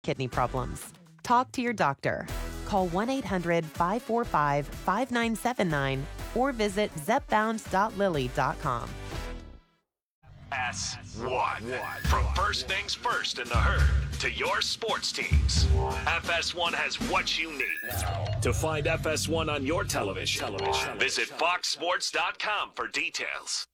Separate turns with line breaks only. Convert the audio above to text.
kidney problems. Talk to your doctor. Call 1-800-545-5979 or visit zepbound.lilly.com.
FS1. From first things first in the herd to your sports teams, FS1 has what you need. To find FS1 on your television, visit foxsports.com for details.